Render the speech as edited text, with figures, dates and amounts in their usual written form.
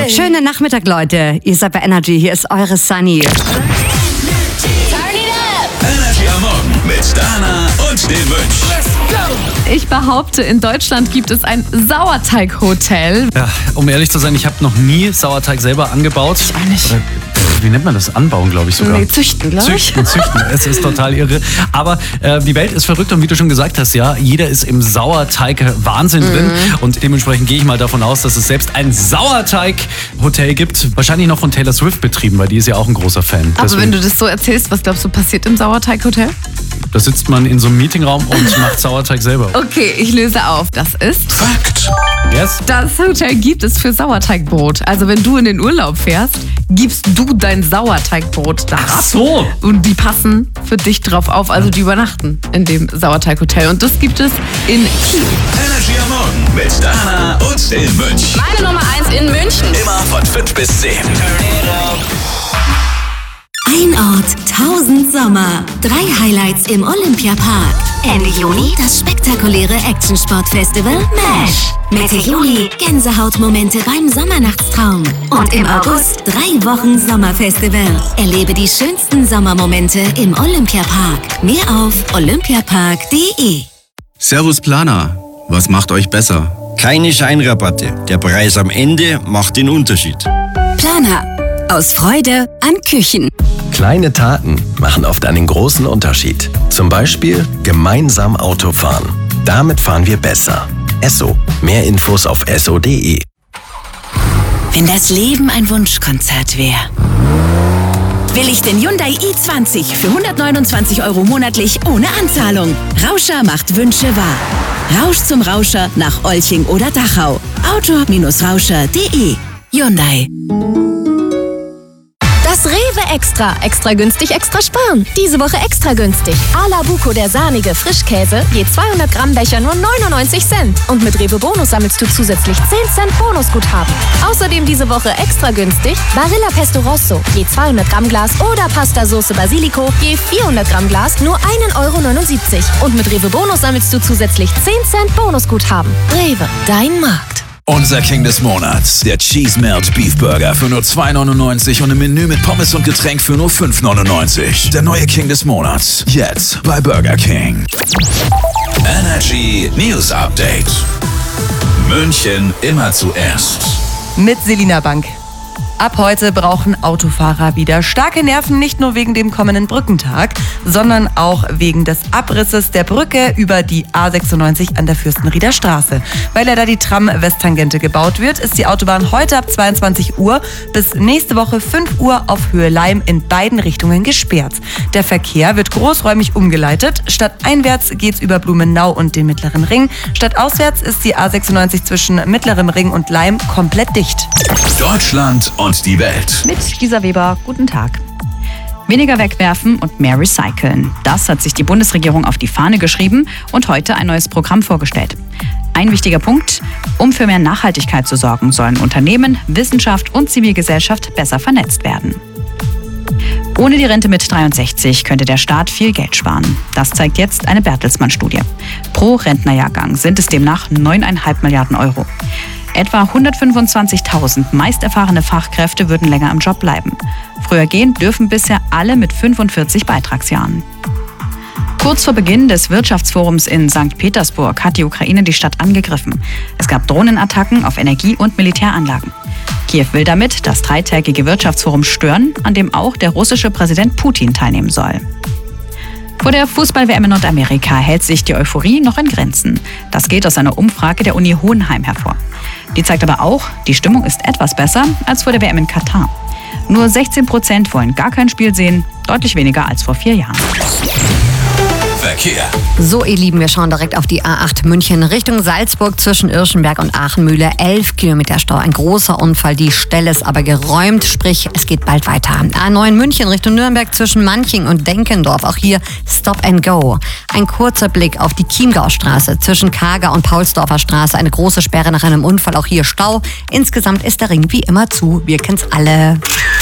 Schönen Nachmittag, Leute. Ihr seid bei Energy. Hier ist eure Sunny. Energy am Morgen mit Dana und dem Mönch. Ich behaupte, in Deutschland gibt es ein Sauerteig-Hotel. Ja, um ehrlich zu sein, ich habe noch nie Sauerteig selber angebaut. Ich auch nicht. Oder, wie nennt man das? Anbauen, glaube ich sogar. Nee, züchten, glaube ich. Züchten. Es ist total irre. Aber die Welt ist verrückt und wie du schon gesagt hast, ja, jeder ist im Sauerteig-Wahnsinn drin. Und dementsprechend gehe ich mal davon aus, dass es selbst ein Sauerteig-Hotel gibt. Wahrscheinlich noch von Taylor Swift betrieben, weil die ist ja auch ein großer Fan. Aber Deswegen, wenn du das so erzählst, was glaubst du passiert im Sauerteig-Hotel? da sitzt man in so einem Meetingraum und macht Sauerteig selber. Okay, ich löse auf. Das ist... Fakt. Yes? Das Hotel gibt es für Sauerteigbrot. Also wenn du in den Urlaub fährst, gibst du dein Sauerteigbrot da ab. Ach so. Und die passen für dich drauf auf, also die übernachten in dem Sauerteighotel. Und das gibt es in Kiel. Energy am Morgen mit Dana und dem Mönch. Meine Nummer 1 in München. Immer von 5 bis 10. Ein Ort, 1000 Sommer. 3 Highlights im Olympiapark. Ende Juni das spektakuläre Action-Sport-Festival MASH. Mitte Juli Gänsehautmomente beim Sommernachtstraum. Und im August 3 Wochen Sommerfestival. Erlebe die schönsten Sommermomente im Olympiapark. Mehr auf olympiapark.de. Servus Planer, was macht euch besser? Keine Scheinrabatte. Der Preis am Ende macht den Unterschied. Planer. Aus Freude an Küchen. Kleine Taten machen oft einen großen Unterschied. Zum Beispiel gemeinsam Auto fahren. Damit fahren wir besser. Esso. Mehr Infos auf esso.de. Wenn das Leben ein Wunschkonzert wäre, will ich den Hyundai i20 für 129 € monatlich ohne Anzahlung. Rauscher macht Wünsche wahr. Rausch zum Rauscher nach Olching oder Dachau. Auto-Rauscher.de. Hyundai. Das Rewe Extra. Extra günstig, extra sparen. Diese Woche extra günstig. A la Buco, der sahnige Frischkäse, je 200 Gramm Becher nur 99 Cent. Und mit Rewe Bonus sammelst du zusätzlich 10 Cent Bonusguthaben. Außerdem diese Woche extra günstig Barilla Pesto Rosso, je 200 Gramm Glas oder Pasta Sauce Basilico, je 400 Gramm Glas nur 1,79 €. Und mit Rewe Bonus sammelst du zusätzlich 10 Cent Bonusguthaben. Rewe, dein Markt. Unser King des Monats, der Cheese Melt Beef Burger für nur 2,99 € und im Menü mit Pommes und Getränk für nur 5,99 €. Der neue King des Monats, jetzt bei Burger King. Energy News Update. München immer zuerst. Mit Selina Bank. Ab heute brauchen Autofahrer wieder starke Nerven, nicht nur wegen dem kommenden Brückentag, sondern auch wegen des Abrisses der Brücke über die A96 an der Fürstenrieder Straße. Weil da die Tram-Westtangente gebaut wird, ist die Autobahn heute ab 22 Uhr bis nächste Woche 5 Uhr auf Höhe Leim in beiden Richtungen gesperrt. Der Verkehr wird großräumig umgeleitet. Statt einwärts geht's über Blumenau und den Mittleren Ring. Statt auswärts ist die A96 zwischen Mittlerem Ring und Leim komplett dicht. Deutschland und die Welt. Mit Lisa Weber, guten Tag. Weniger wegwerfen und mehr recyceln. Das hat sich die Bundesregierung auf die Fahne geschrieben und heute ein neues Programm vorgestellt. Ein wichtiger Punkt: Um für mehr Nachhaltigkeit zu sorgen, sollen Unternehmen, Wissenschaft und Zivilgesellschaft besser vernetzt werden. Ohne die Rente mit 63 könnte der Staat viel Geld sparen. Das zeigt jetzt eine Bertelsmann-Studie. Pro Rentnerjahrgang sind es demnach 9,5 Milliarden €. Etwa 125.000 meist erfahrene Fachkräfte würden länger im Job bleiben. Früher gehen dürfen bisher alle mit 45 Beitragsjahren. Kurz vor Beginn des Wirtschaftsforums in St. Petersburg hat die Ukraine die Stadt angegriffen. Es gab Drohnenattacken auf Energie- und Militäranlagen. Kiew will damit das 3-tägige Wirtschaftsforum stören, an dem auch der russische Präsident Putin teilnehmen soll. Vor der Fußball-WM in Nordamerika hält sich die Euphorie noch in Grenzen. Das geht aus einer Umfrage der Uni Hohenheim hervor. Die zeigt aber auch, die Stimmung ist etwas besser als vor der WM in Katar. Nur 16% wollen gar kein Spiel sehen, deutlich weniger als vor 4 Jahren. Verkehr. So, ihr Lieben, wir schauen direkt auf die A8 München Richtung Salzburg zwischen Irschenberg und Aachenmühle. 11 Kilometer Stau, ein großer Unfall. Die Stelle ist aber geräumt, sprich, es geht bald weiter. A9 München Richtung Nürnberg zwischen Manching und Denkendorf. Auch hier Stop and Go. Ein kurzer Blick auf die Chiemgaustraße zwischen Kager und Paulsdorfer Straße. Eine große Sperre nach einem Unfall, auch hier Stau. Insgesamt ist der Ring wie immer zu. Wir kennen's alle.